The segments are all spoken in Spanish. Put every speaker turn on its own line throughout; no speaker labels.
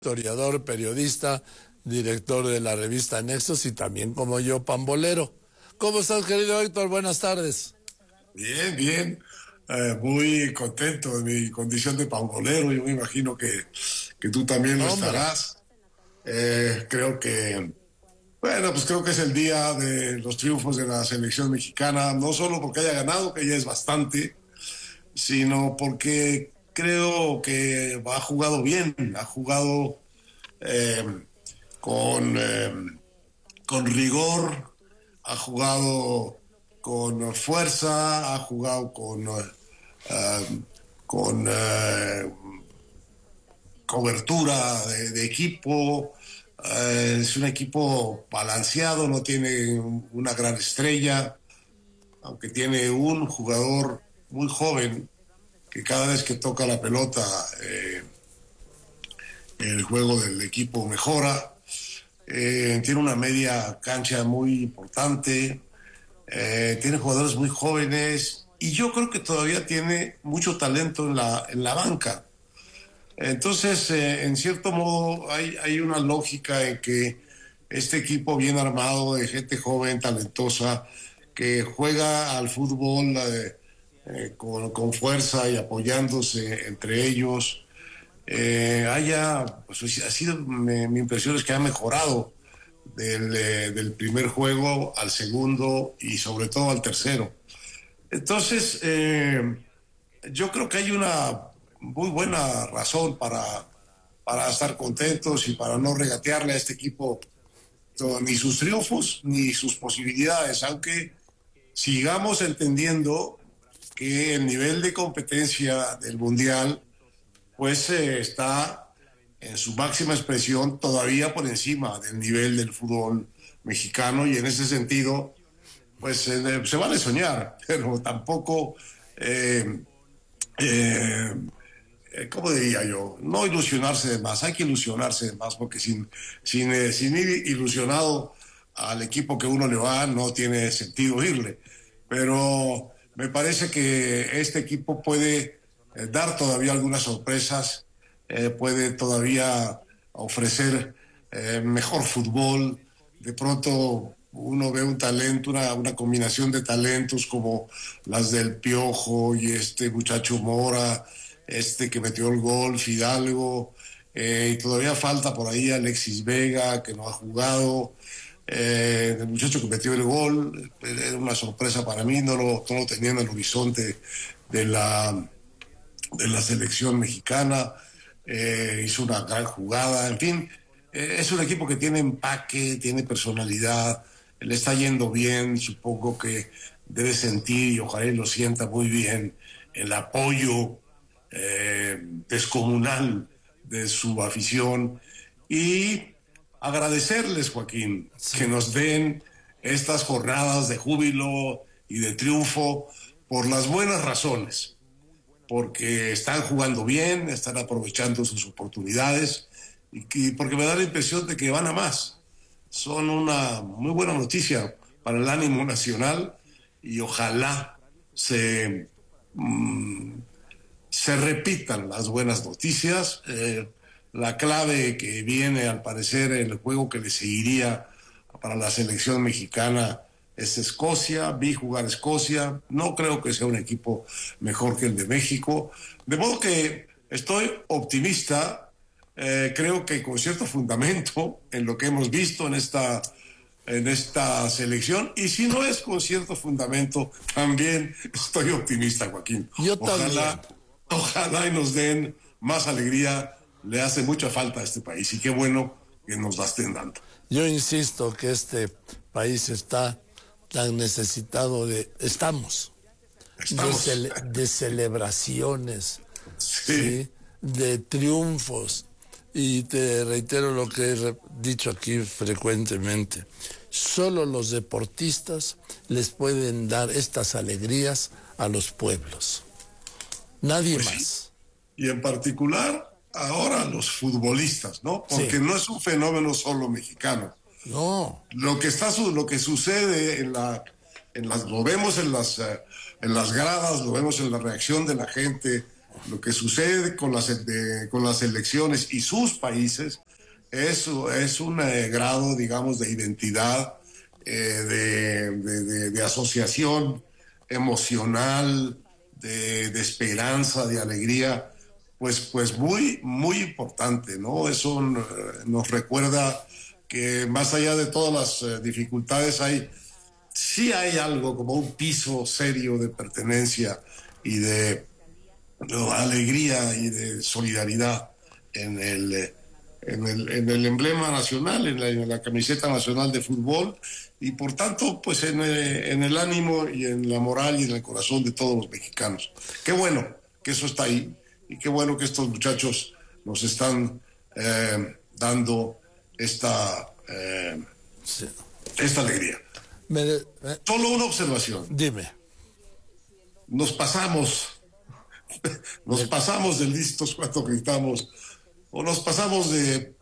Historiador, periodista, director de la revista Nexos y también como yo, pambolero. ¿Cómo estás, querido Héctor? Buenas tardes.
Bien, bien. Muy contento de mi condición de pambolero. Yo me imagino que tú también lo
Hombre,
estarás. Creo que es el día de los triunfos de la selección mexicana, no solo porque haya ganado, que ya es bastante, sino porque creo que ha jugado bien, ha jugado eh, con, eh, con rigor, ha jugado con fuerza, ha jugado con cobertura de equipo. Es un equipo balanceado, no tiene una gran estrella, aunque tiene un jugador muy joven que cada vez que toca la pelota el juego del equipo mejora. Tiene una media cancha muy importante, tiene jugadores muy jóvenes y yo creo que todavía tiene mucho talento en la banca. Entonces, en cierto modo, hay una lógica en que este equipo bien armado de gente joven, talentosa, que juega al fútbol con fuerza y apoyándose entre ellos, mi impresión es que ha mejorado del primer juego al segundo y sobre todo al tercero. Entonces, yo creo que hay una muy buena razón para estar contentos y para no regatearle a este equipo ni sus triunfos ni sus posibilidades, aunque sigamos entendiendo que el nivel de competencia del Mundial pues está en su máxima expresión todavía por encima del nivel del fútbol mexicano y en ese sentido pues se vale soñar, pero tampoco ¿cómo diría yo? No ilusionarse de más, hay que ilusionarse de más, porque sin ir ilusionado al equipo que uno le va, no tiene sentido irle. Pero me parece que este equipo puede dar todavía algunas sorpresas, puede todavía ofrecer mejor fútbol. De pronto uno ve un talento, una combinación de talentos como las del Piojo y este muchacho Mora, que metió el gol, Fidalgo, y todavía falta por ahí Alexis Vega, que no ha jugado, el muchacho que metió el gol, era una sorpresa para mí, no lo tenía en el horizonte de de la selección mexicana, hizo una gran jugada, en fin, es un equipo que tiene empaque, tiene personalidad, le está yendo bien, supongo que debe sentir, y ojalá lo sienta muy bien, el apoyo descomunal de su afición y agradecerles, Joaquín, que
sí.
nos den estas jornadas de júbilo y de triunfo por las buenas razones, porque están jugando bien, están aprovechando sus oportunidades y porque me da la impresión de que van a más. Son una muy buena noticia para el ánimo nacional y ojalá se mmm, se repitan las buenas noticias. La clave que viene, al parecer, el juego que le seguiría para la selección mexicana es Escocia. Vi jugar Escocia. No creo que sea un equipo mejor que el de México. De modo que estoy optimista. Creo que con cierto fundamento en lo que hemos visto en esta selección, y si no es con cierto fundamento, también estoy optimista, Joaquín.
Yo también.
Ojalá y nos den más alegría, le hace mucha falta a este país y qué bueno que nos la estén dando.
Yo insisto que este país está tan necesitado
Estamos.
de celebraciones,
Sí,
¿sí? De triunfos. Y te reitero lo que he dicho aquí frecuentemente. Solo los deportistas les pueden dar estas alegrías a los pueblos. Nadie
pues sí.
más.
Y en particular ahora los futbolistas, ¿no?
Sí.
Porque no es un fenómeno solo mexicano.
No.
Lo que sucede lo vemos en las gradas, lo vemos en la reacción de la gente Lo que sucede con con las elecciones y sus países es un grado, digamos, de identidad, de asociación emocional, de esperanza, de alegría, pues muy, muy importante, ¿no? Eso nos recuerda que más allá de todas las dificultades sí hay algo como un piso serio de pertenencia y de alegría y de solidaridad en en el emblema nacional, en la camiseta nacional de fútbol y por tanto pues en el ánimo y en la moral y en el corazón de todos los mexicanos. Qué bueno que eso está ahí y qué bueno que estos muchachos nos están dando
Sí.
esta alegría. Solo una observación.
Dime.
Nos pasamos de listos cuando gritamos, o nos pasamos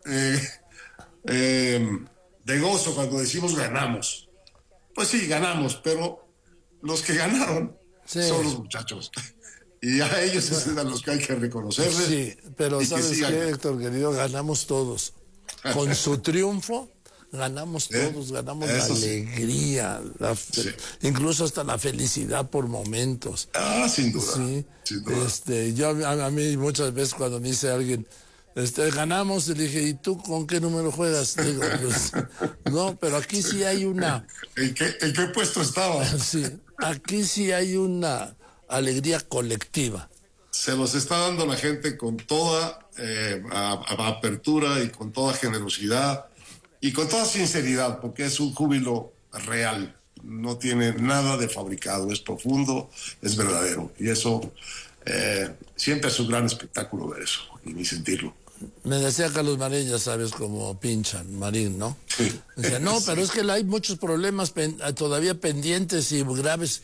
de gozo cuando decimos ganamos. Pues sí, ganamos, pero los que ganaron son los muchachos. Y a ellos es a los que hay que reconocerles.
Sí, pero ¿sabes qué, Héctor, querido? Ganamos todos. Con su triunfo, ganamos todos, ganamos la alegría, incluso hasta la felicidad por momentos.
Sin duda.
Sí.
Sin duda.
Yo a mí muchas veces cuando me dice alguien, ganamos, le dije, ¿y tú con qué número juegas? Digo, pues, no, pero aquí sí hay una...
¿En qué puesto estaba?
Sí, aquí sí hay una alegría colectiva.
Se los está dando la gente con toda apertura y con toda generosidad y con toda sinceridad, porque es un júbilo real, no tiene nada de fabricado, es profundo, es verdadero, y eso siempre es un gran espectáculo ver eso y sentirlo.
Me decía Carlos Marín, ya sabes, como pinchan, Marín, ¿no?
Sí.
Decía, no, pero es que hay muchos problemas todavía pendientes y graves.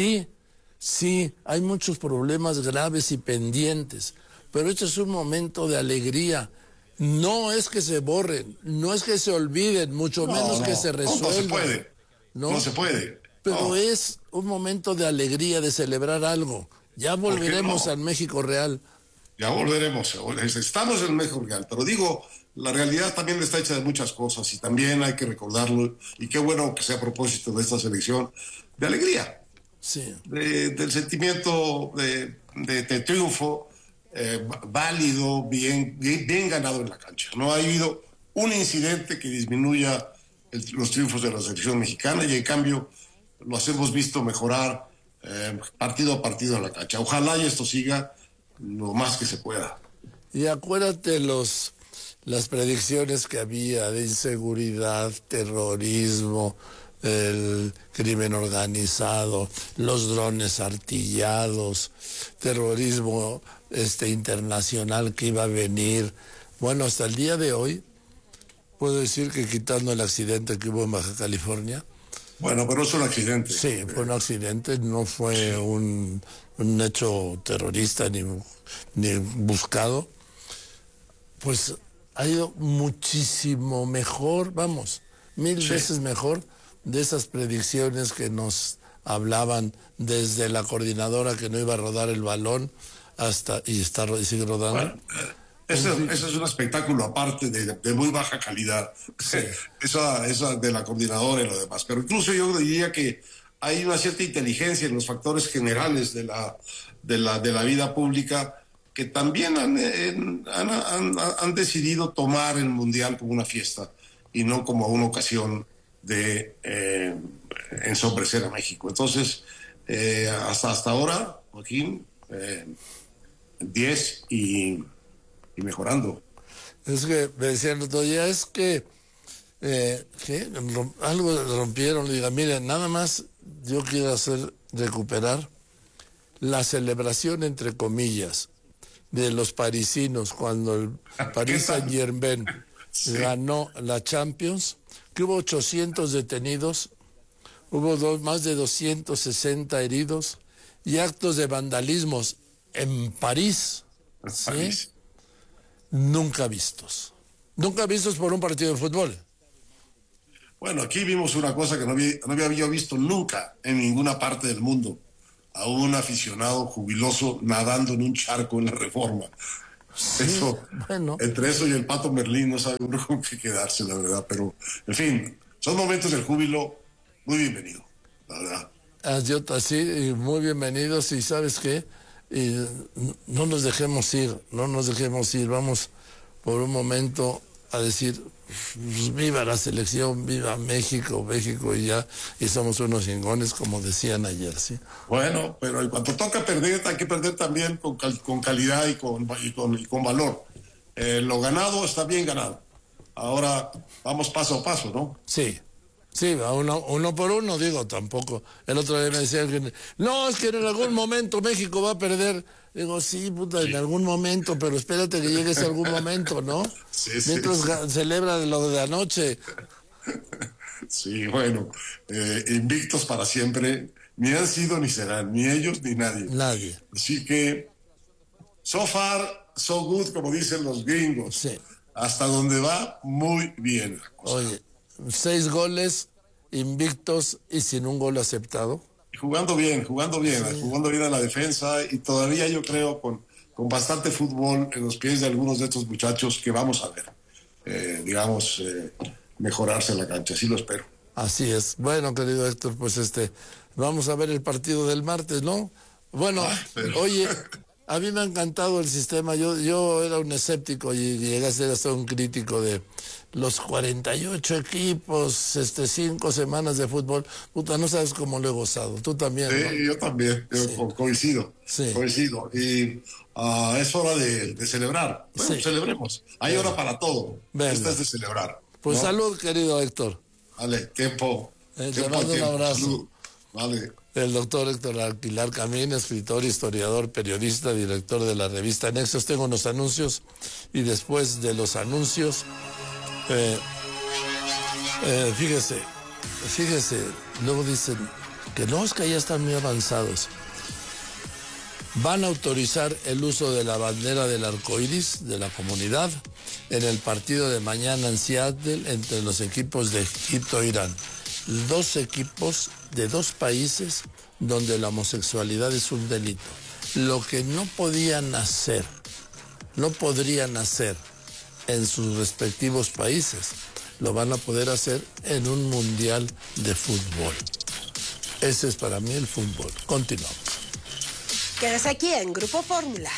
Sí, hay muchos problemas graves y pendientes, pero este es un momento de alegría. No es que se borren, no es que se olviden, mucho menos que se resuelvan.
No se puede. No se puede.
Pero es un momento de alegría, de celebrar algo. Ya volveremos al México real.
Ya volveremos. Estamos en el México real, pero digo, la realidad también está hecha de muchas cosas y también hay que recordarlo. Y qué bueno que sea a propósito de esta selección, de alegría.
Sí.
Del sentimiento de triunfo válido, bien ganado en la cancha. No ha habido un incidente que disminuya los triunfos de la selección mexicana y en cambio los hemos visto mejorar partido a partido en la cancha. Ojalá y esto siga lo más que se pueda.
Y acuérdate las predicciones que había de inseguridad, terrorismo, el crimen organizado, los drones artillados, terrorismo internacional que iba a venir. Bueno, hasta el día de hoy, puedo decir que quitando el accidente que hubo en Baja California.
Bueno, pero es un accidente.
Sí, fue un accidente, no fue un hecho terrorista ni buscado. Pues ha ido muchísimo mejor, vamos, 1000 veces mejor de esas predicciones que nos hablaban desde la coordinadora que no iba a rodar el balón hasta y sigue rodando.
Bueno, eso es un espectáculo aparte de muy baja calidad.
Sí.
Esa de la coordinadora y lo demás. Pero incluso yo diría que hay una cierta inteligencia en los factores generales de la vida pública que también han decidido tomar el Mundial como una fiesta y no como una ocasión de ensombrecer a México. Entonces, hasta ahora, Joaquín, 10 y mejorando.
Es que me decían el otro día, es que algo rompieron. Le digo, miren, nada más yo quiero recuperar la celebración, entre comillas, de los parisinos cuando el Paris Saint-Germain ganó la Champions, que hubo 800 detenidos, hubo más de 260 heridos y actos de vandalismos en París, ¿sí? Nunca vistos por un partido de fútbol.
Bueno, aquí vimos una cosa que no había visto nunca en ninguna parte del mundo. a un aficionado jubiloso nadando en un charco en la Reforma.
Sí,
Eso,
bueno.
entre eso y el Pato Merlín no sabe uno con qué quedarse, la verdad. Pero, en fin, son momentos del júbilo muy bienvenido, la verdad.
Yo sí, y muy bienvenidos, y ¿sabes qué? Y no nos dejemos ir, vamos por un momento a decir, pues, viva la selección, viva México, y ya, y somos unos chingones, como decían ayer, ¿sí?
Bueno, pero en cuanto toca perder, hay que perder también con calidad y con valor. Lo ganado está bien ganado. Ahora vamos paso a paso, ¿no?
Sí. Sí, uno por uno, digo, tampoco. El otro día me decía que no, es que en algún momento México va a perder. Digo, sí, puta, en algún momento, pero espérate que llegue ese algún momento, ¿no?
Sí,
mientras celebra lo de anoche.
Sí, bueno, invictos para siempre, ni han sido ni serán, ni ellos ni nadie.
Nadie.
Así que, so far, so good, como dicen los gringos.
Sí.
Hasta donde va, muy bien.
Oye, 6 goles, invictos y sin un gol aceptado.
Jugando bien a la defensa, y todavía yo creo con bastante fútbol en los pies de algunos de estos muchachos que vamos a ver, mejorarse en la cancha, así lo espero.
Así es. Bueno, querido Héctor, pues vamos a ver el partido del martes, ¿no? Bueno, oye, a mí me ha encantado el sistema. Yo era un escéptico y llegué a ser hasta un crítico de los 48 equipos, 5 semanas de fútbol. Puta, no sabes cómo lo he gozado. Tú también,
Sí,
¿no?
yo también, coincido. Y es hora de celebrar. Bueno,
Sí.
Celebremos. Hay hora para todo.
Venga.
Esta es de celebrar.
Pues
¿no?
salud, querido Héctor.
Vale, tiempo.
Te mando un abrazo.
Salud. Vale.
El doctor Héctor Aguilar Camín, escritor, historiador, periodista, director de la revista Nexos. Tengo unos anuncios y después de los anuncios, fíjese, luego dicen que no, es que ya están muy avanzados. Van a autorizar el uso de la bandera del arco iris de la comunidad en el partido de mañana en Seattle entre los equipos de Egipto e Irán. 2 equipos de 2 países donde la homosexualidad es un delito. Lo que no podrían hacer en sus respectivos países, lo van a poder hacer en un mundial de fútbol. Ese es para mí el fútbol. Continuamos.
Quedas aquí en Grupo Fórmula.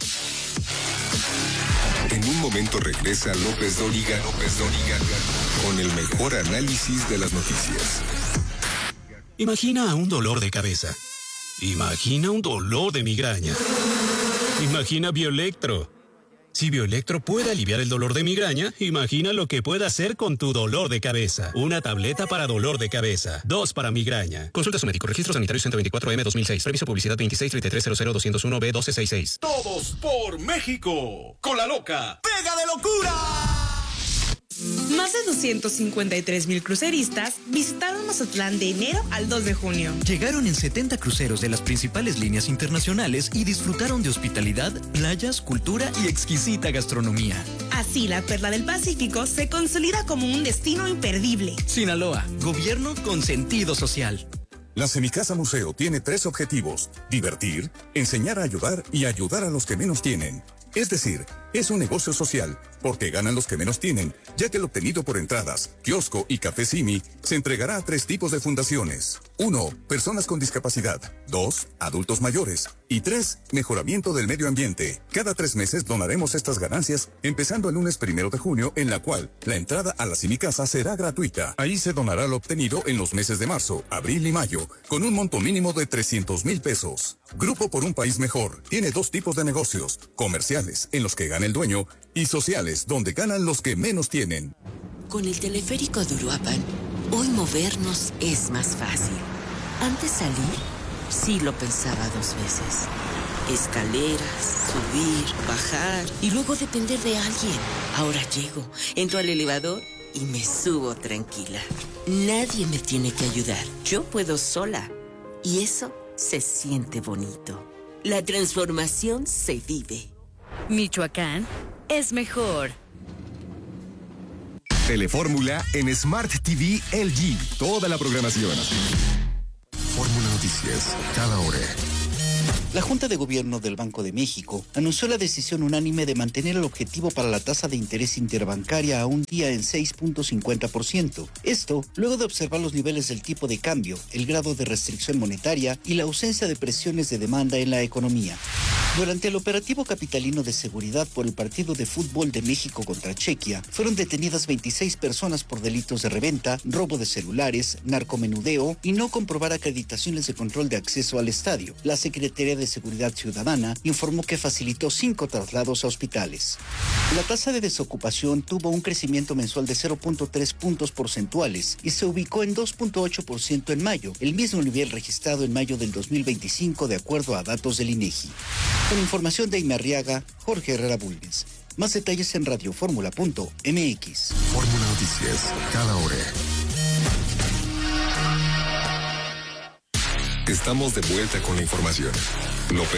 En un momento regresa López Dóriga con el mejor análisis de las noticias.
Imagina un dolor de cabeza. Imagina un dolor de migraña. Imagina Bioelectro. Si Bioelectro puede aliviar el dolor de migraña, imagina lo que puede hacer con tu dolor de cabeza. Una tableta para dolor de cabeza. 2 para migraña. Consulta a su médico. Registro sanitario 124M 2006. Previso publicidad 26330021B1266.
Todos por México. Con la loca. ¡Pega de locura!
Más de 253,000 cruceristas visitaron Mazatlán de enero al 2 de junio.
Llegaron en 70 cruceros de las principales líneas internacionales y disfrutaron de hospitalidad, playas, cultura y exquisita gastronomía.
Así, la Perla del Pacífico se consolida como un destino imperdible.
Sinaloa, gobierno con sentido social.
La Semicasa Museo tiene 3 objetivos: divertir, enseñar a ayudar y ayudar a los que menos tienen. Es decir, es un negocio social, porque ganan los que menos tienen, ya que el obtenido por entradas, kiosco y café Simi se entregará a 3 tipos de fundaciones. 1. Personas con discapacidad. 2. Adultos mayores. Y 3. Mejoramiento del medio ambiente. Cada 3 meses donaremos estas ganancias, empezando el lunes 1 de junio, en la cual la entrada a la Semicasa será gratuita. Ahí se donará lo obtenido en los meses de marzo, abril y mayo, con un monto mínimo de 300,000 pesos. Grupo por un País Mejor tiene 2 tipos de negocios: comerciales, en los que gana el dueño, y sociales, donde ganan los que menos tienen.
Con el teleférico de Uruapan, hoy movernos es más fácil. Antes salir, sí lo pensaba 2 veces. Escaleras, subir, bajar y luego depender de alguien. Ahora llego, entro al elevador y me subo tranquila. Nadie me tiene que ayudar. Yo puedo sola. Y eso se siente bonito. La transformación se vive.
Michoacán es mejor.
Telefórmula en Smart TV LG. Toda la programación.
Fórmula
Noticias, cada hora.
La Junta de Gobierno del Banco de México anunció la decisión unánime de mantener el objetivo para la tasa de interés interbancaria a un día en 6.50%. Esto luego de observar los niveles del tipo de cambio, el grado de restricción monetaria y la ausencia de presiones de demanda en la economía. Durante el operativo capitalino de seguridad por el partido de fútbol de México contra Chequia, fueron detenidas 26 personas por delitos de reventa, robo de celulares, narcomenudeo y no comprobar acreditaciones de control de acceso al estadio. La Secretaría de Seguridad Ciudadana informó que facilitó 5 traslados a hospitales. La tasa de desocupación tuvo un crecimiento mensual de 0.3 puntos porcentuales y se ubicó en 2.8% en mayo, el mismo nivel registrado en mayo del 2025 de acuerdo a datos del INEGI. Con información de Imarriaga, Jorge Herrera Bulnes. Más detalles en radioformula.mx.
Fórmula Noticias, cada hora. Estamos de vuelta con la información.